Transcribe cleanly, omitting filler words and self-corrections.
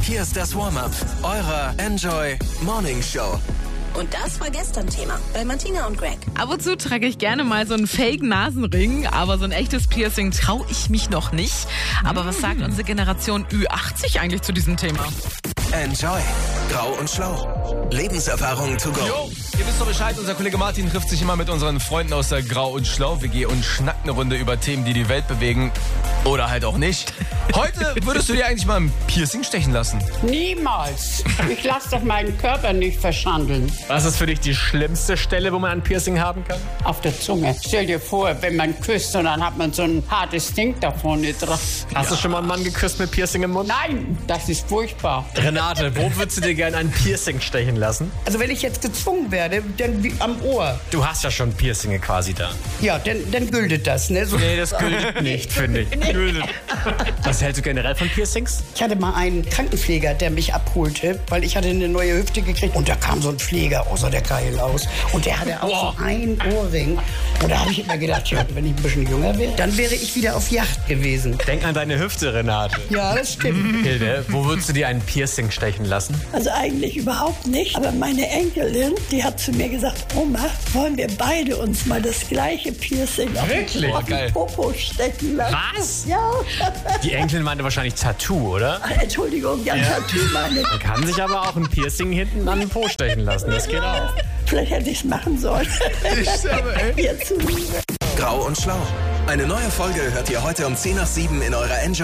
Hier ist das Warm-Up eurer Enjoy Morning Show. Und das war gestern Thema bei Martina und Greg. Ab und zu trage ich gerne mal so einen Fake-Nasenring, aber so ein echtes Piercing traue ich mich noch nicht. Aber was sagt unsere Generation Ü80 eigentlich zu diesem Thema? Enjoy. Grau und Schlau. Lebenserfahrungen to go. Jo, ihr wisst doch Bescheid, unser Kollege Martin trifft sich immer mit unseren Freunden aus der Grau- und Schlau-WG und schnackt eine Runde über Themen, die die Welt bewegen. Oder halt auch nicht. Heute würdest du dir eigentlich mal ein Piercing stechen lassen? Niemals. Ich lasse doch meinen Körper nicht verschandeln. Was ist für dich die schlimmste Stelle, wo man ein Piercing haben kann? Auf der Zunge. Stell dir vor, wenn man küsst und dann hat man so ein hartes Ding da vorne drauf. Hast du schon mal einen Mann geküsst mit Piercing im Mund? Nein, das ist furchtbar. Renate, wo würdest du dir gerne ein Piercing stechen lassen? Also wenn ich jetzt gezwungen werde, dann wie am Ohr. Du hast ja schon Piercinge quasi da. Ja, dann gültet das, ne? So. Nee, das gilt nicht, finde ich. Was hältst du generell von Piercings? Ich hatte mal einen Krankenpfleger, der mich abholte, weil ich hatte eine neue Hüfte gekriegt. Und da kam so ein Pfleger, außer der geil aus. Und der hatte auch so einen Ohrring. Und da habe ich immer gedacht, ja, wenn ich ein bisschen jünger wäre, dann wäre ich wieder auf Yacht gewesen. Denk an deine Hüfte, Renate. Ja, das stimmt. Hilde, wo würdest du dir ein Piercing stechen lassen? Also eigentlich überhaupt nicht. Aber meine Enkelin, die hat zu mir gesagt, Oma, wollen wir beide uns mal das gleiche Piercing auf den Popo stechen lassen? Was? Ja. Die Enkelin meinte wahrscheinlich Tattoo, oder? Entschuldigung, ja, Tattoo meine ich. Man kann sich aber auch ein Piercing hinten an den Po stechen lassen. Das geht auch. Vielleicht hätte ich es machen sollen. Ihr Zuliebe. Grau und Schlau. Eine neue Folge hört ihr heute um 6:10 in eurer Enjoy